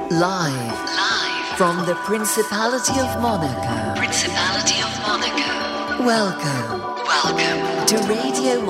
Live from the Principality of Monaco. Principality of Monaco. Welcome to Radio